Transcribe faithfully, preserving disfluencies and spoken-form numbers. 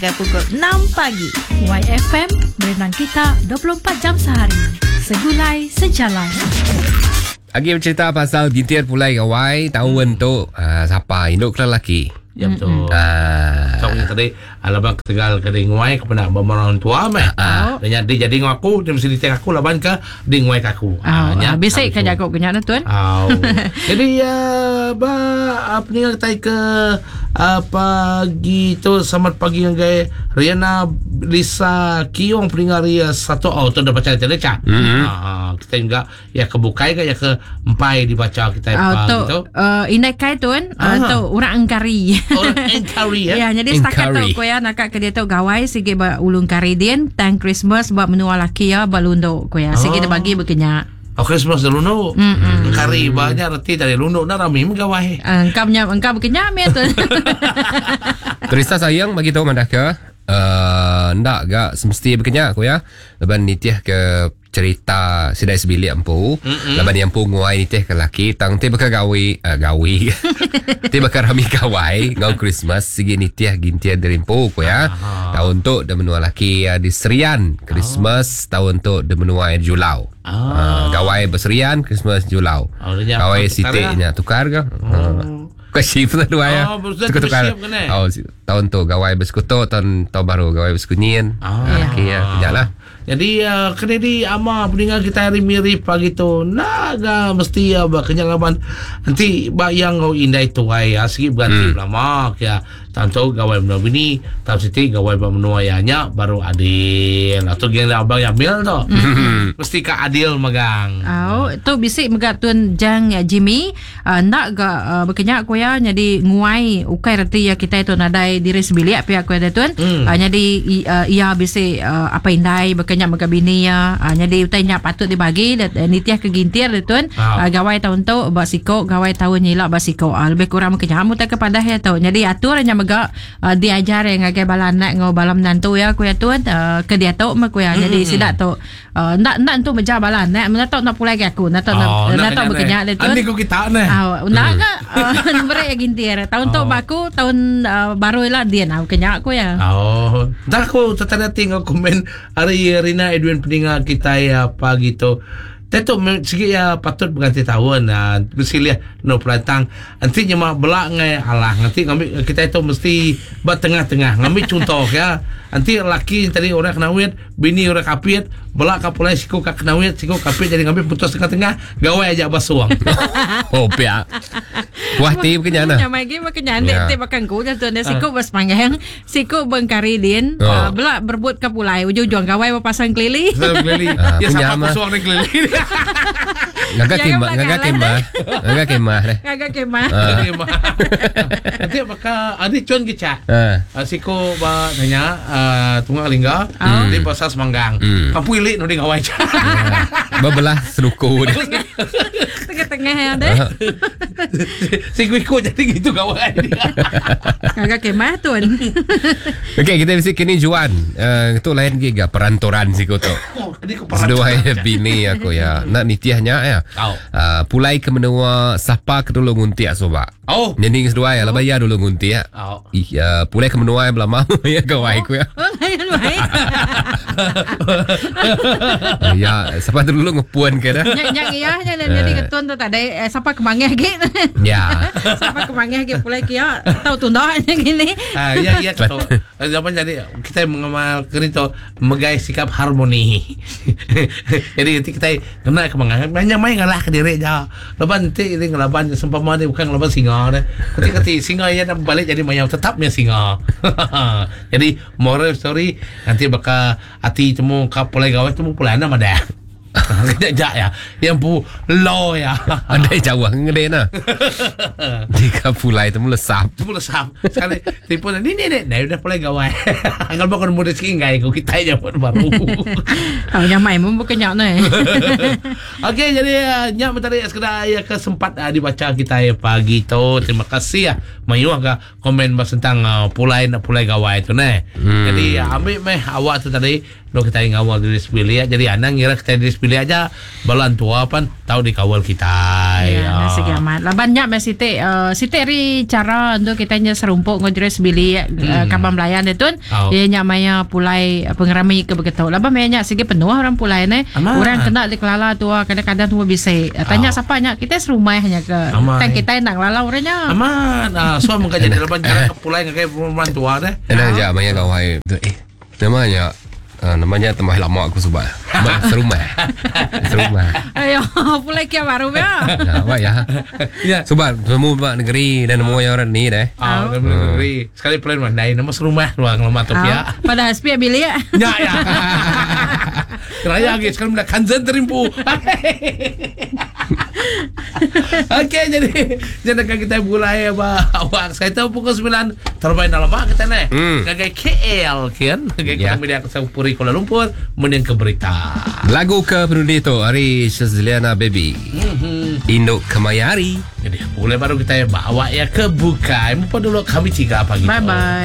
Pukul enam pagi. Y F M berenang kita dua puluh empat jam sehari. Segulai sejalan. Lagi bercerita pasal gintir pulai gawai tahun tu uh, siapa induk ke lelaki. Ya betul. Ah. Contohnya tadi alaban ketegal ke dingwai kepada orang tua meh. Ah. Dan jadi jadi ngaku dia mesti ditengok aku laban ke dingwai aku. Ah, ah biasa kan jago kenyak dah tuan. Oh. Jadi ya ba apa ni kita ke apa pagi tu selamat pagi yang gay Riana Lisa Kiong peringkat ria satu oh tu dah baca tadi cak. Mm-hmm. Ah, kita juga ya kebukai ke ya ke empai dibaca kita Ah, apa tu gitu. uh, indai kai tuan uh, Ah. tu orang engkari. Orang engkari ya. Ya, jadi setakat Engkari. tu ko ya nak ke dia tu gawai sige ba ulung kari din tang Christmas ba menua laki ya balundo ko ya. Sige Oh. dia bagi berkenyak. Oh, Christmas dulu no. Mm-mm. Kari banyak reti dari lundo na rami megawai. Engkau punya engkau berkenyak me tuan. Terisa sayang bagi tahu mandah ke uh, ndak gak semesti berkenyak aku ya. Leban nitiah ke cerita sidai sebilik empu. Leban yang empu nguai nitiah ke laki tang te bakal gawi uh, gawi. Te bakal rami gawai ngau Christmas sigi nitiah gintiah dari empu ko ya. Tahun tu dah menua laki uh, di Serian Christmas tahun tu dah menua Julau. Uh, gawai berserian Christmas Julau. Oh, dia Gawai tukar sitiknya tukar ke? Uh, Kau shift tu dua ya. Oh, betul, Tukar-tukar. bershift kan, eh? Oh, si- tahun tu gawai bersekutu, tahun tahun baru gawai bersekunyian. Ah. Ah, okay, ya, kenyaklah. Jadi uh, kena di ama peninggal kita hari mirip pagi tu naga mesti ya ba kenyang laban nanti ba yang kau indai tu ai asik berganti Hmm. lama ya tanto gawai menua bini tau siti gawai ba menua yanya baru adil atau geng abang ya mil tu mesti ka adil megang. Oh, tu bisik megat tuan Jang ya Jimmy uh, nak ga uh, berkenyak ko ya jadi nguai ukai reti ya kita itu nadai diri sebilik pihak ko ada tuan. Hmm. Uh, jadi i- uh, ia bisik uh, apa indai berkenyak mega bini ya. Uh, jadi utainya patut dibagi dan uh, nitiah kegintir dia tuan. Ah. Uh, gawai tahun tu basiko gawai tahun nyilak basiko. Uh, lebih kurang berkenyak mu tak kepada ya tu. Jadi atur hanya mega uh, diajar yang ngagai balanak ngau balam nantu ya ko ya tuan uh, ke dia tu mak ko ya. Jadi sidak tu uh, nak nak tu beja balanak nak tahu nak pulai ke aku nak tahu Oh, nak tahu berkenyak dia tuan. Ani ko kita ne. Ah, nak ke uh, beri gintir. Tahun tu Oh. baku tahun uh, baru lah dia nak kenyak aku ya. Oh, dah aku tertanya tinggal komen hari Rina Edwin peninggal kita ya pagi tu. Tentu segi ya patut berganti tahun nah bersilih no pelantang nanti nyama belak ngai alah nanti ngambil kita itu mesti buat tengah-tengah ngambil contoh ya nanti laki tadi orang kenawit bini orang kapit belak kapulai siku kak kenawit siku kapit jadi ngambil putus tengah-tengah gawai aja basuang. Oh, pia. Wah, ti berkenyak nah. Yang lagi berkenyak Ya. dia makan ku dah tuan siku bersepanjang siku bengkari din Oh. uh, belak berbut ke pulai ujung-ujung gawai berpasang kelili. Keliling. Ah, Ya punya sama mah. basuang ni keliling. Ngagak Jangan kemah, ngagak belakang kemah. Ngagak kemah deh. Agak kemah. Ah. Nanti apakah ada cuan kita? Ah. Uh, siko ba tanya uh, tunggal lingga Oh. di pasar Semanggang. Hmm. Kamu ilik no di gawai. Bebelah seluku dia. Tengah-tengah ya deh. Siko ikut jadi gitu gawai dia. Agak kemah tuan. Okey, kita mesti kini juan. Uh, itu lain giga perantoran siko tu. Oh, jadi kau parah. Sedua bini aku ya. Nak nitiahnya ya. Oh. Uh, pulai ke menua sapa ke dulu nguntiak soba. Oh. Jadi sedua ya, lebih ya dulu nguntiak. Oh. Ih, uh, pulai ke menua yang belum mau ya kawai ku ya. Oh, lain baik. Uh, ya, siapa tu dulu ngepuan ke dah. Nyak nyak iya nya jadi ketuan tu tak ada eh, siapa kemangeh ge. Ya. Siapa kemangeh ge pulai kia tahu tunda gini. Ah, ya ya kata. Zaman jadi kita mengamal kerito megai sikap harmoni. Jadi kita kena kemangan banyak main ngalah ke diri aja. Lepas nanti ini ngelaban sempama dia bukan ngelaban singa deh. Ketika singa ya balik jadi mayau tetapnya singa. Jadi moral story nanti bakal hati temu kapolai gawai temu pulana madah. Tidak ya. Yang pu lo ya. Andai Jawa ngede na. Jika pulai tu melesap. Temu lesam. Sekali tipu ni ni ni. Nah udah pulai gawai. Anggal bakal muda sikit ngai ku kita aja pun baru. Oh, yang main pun bukan nyak ni. Okey, jadi uh, nyak mentari sekedar ya kesempat uh, dibaca kita ya pagi tu. Terima kasih ya. Mayu agak komen bahas tentang uh, pulai nak pulai gawai tu nah. Hmm. Jadi uh, ambil meh awak tu tadi lo kita ingin awal diri sepilih ya. Jadi anak ngira kita diri sepilih sebilik aja balan tua pan tahu dikawal kita. Ya, nah, sige amat. Lah banyak mas siti uh, siti ri cara untuk kita nya serumpuk ngojre sebili hmm. uh, kabam layan itu oh. Ia nya maya pulai uh, pengerami ke begitu. Lah ba nya sige penuh orang pulai ne. Orang kena di kelala tua kadang-kadang tua bisa. Tanya oh. siapa nya kita serumah hanya ke tang kita nak lala orangnya. Aman. Ah, so mungkin jadi leban cara pulai ngakai perempuan tua deh. Enak aja maya kau hai. Eh, namanya Uh, namanya temah lama aku subah. Serumah. Serumah. Ayo, pulai kia baru ya. Nah, apa ya? Ya. Subah semua negeri dan semua orang ni deh. Ah, oh, negeri. Sekali plan mandai nama serumah ruang lama tu ya. Pada hasbi bilik ya. Ya ya. Keraya guys, sekarang dah kanzen terimpu. Okey, jadi jadi kita mulai apa awak saya tahu pukul sembilan terbaik dalam mak kita nih. Kagai K L kan, kagai yeah. Media Kesempuri Kuala Lumpur meneng ke berita. Lagu ke Brunito Ari Shazliana Baby. Mm-hmm. Induk Kemayari. Jadi mulai baru kita bawa ya ke Bukai. Mumpah dulu kami tiga pagi. Bye bye.